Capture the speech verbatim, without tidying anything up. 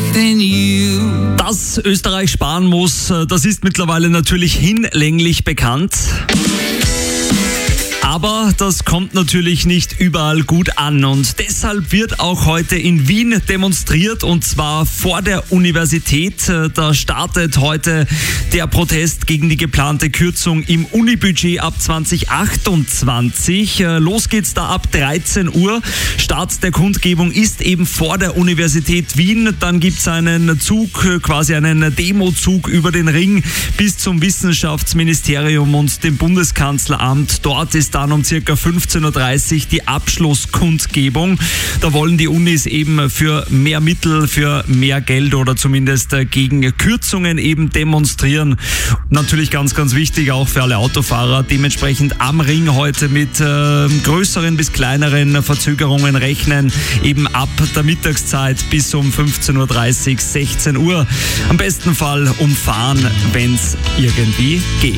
than you. Dass Österreich sparen muss, das ist mittlerweile natürlich hinlänglich bekannt. Aber das kommt natürlich nicht überall gut an und deshalb wird auch heute in Wien demonstriert und zwar vor der Universität. Da startet heute der Protest gegen die geplante Kürzung im Unibudget ab zwanzig achtundzwanzig. Los geht's da ab dreizehn Uhr. Start der Kundgebung ist eben vor der Universität Wien. Dann gibt's einen Zug, quasi einen Demozug über den Ring bis zum Wissenschaftsministerium und dem Bundeskanzleramt. Dort ist dann um circa fünfzehn Uhr dreißig die Abschlusskundgebung. Da wollen die Unis eben für mehr Mittel, für mehr Geld oder zumindest gegen Kürzungen eben demonstrieren. Natürlich ganz, ganz wichtig auch für alle Autofahrer. Dementsprechend am Ring heute mit äh, größeren bis kleineren Verzögerungen rechnen. Eben ab der Mittagszeit bis um fünfzehn Uhr dreißig, sechzehn Uhr. Am besten Fall umfahren, wenn es irgendwie geht.